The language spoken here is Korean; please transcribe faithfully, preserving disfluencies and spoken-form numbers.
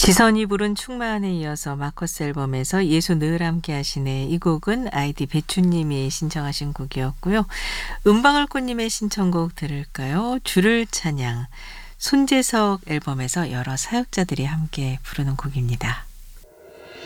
지선이 부른 충만에 이어서 마커스 앨범에서 예수 늘 함께 하시네. 이 곡은 아이디 배추님이 신청하신 곡이었고요. 은방울꽃님의 신청곡 들을까요? 주를 찬양. 손재석 앨범에서 여러 사역자들이 함께 부르는 곡입니다.